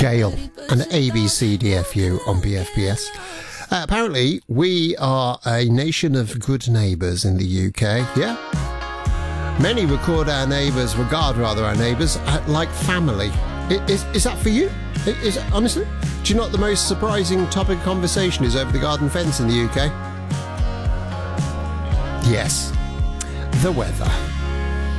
Gale and ABCDFU on BFBS. Apparently, we are a nation of good neighbours in the UK, yeah? Many regard our neighbours, like family. Is that for you? Is it, honestly? Do you know what the most surprising topic of conversation is over the garden fence in the UK? Yes, the weather.